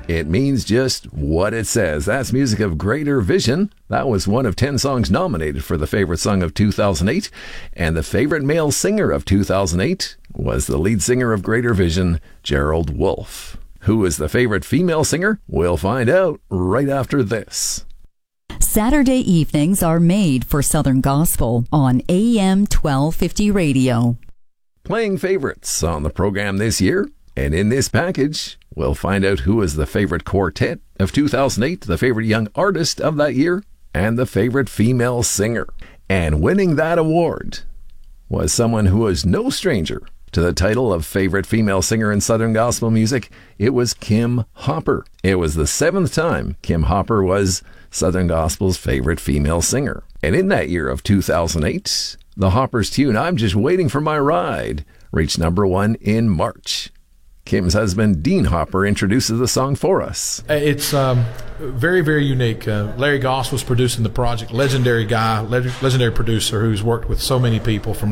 It means just what it says. That's music of Greater Vision. That was one of 10 songs nominated for the favorite song of 2008. And the favorite male singer of 2008 was the lead singer of Greater Vision, Gerald Wolfe. Who is the favorite female singer? We'll find out right after this. Saturday evenings are made for Southern Gospel on AM 1250 radio. Playing favorites on the program this year. And in this package, we'll find out who is the favorite quartet of 2008, the favorite young artist of that year, and the favorite female singer. And winning that award was someone who was no stranger to the title of favorite female singer in Southern Gospel music. It was Kim Hopper. It was the 7th time Kim Hopper was Southern Gospel's favorite female singer. And in that year of 2008, the Hoppers' tune, I'm Just Waiting for My Ride, reached number 1 in March. Kim's husband, Dean Hopper, introduces the song for us. It's very, very unique. Larry Goss was producing the project. Legendary guy, legendary producer who's worked with so many people, from